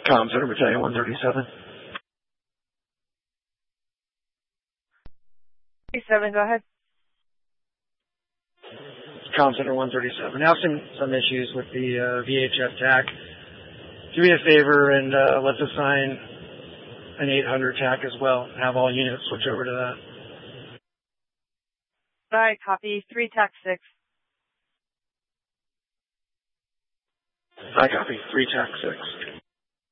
Com Center Battalion 137. 37, go ahead. Com Center 137. Now some issues with the VHF TAC. Do me a favor and let's assign an 800 TAC as well. Have all units switch over to that. All right, copy. 3 TAC 6. I copy. 3 TAC 6.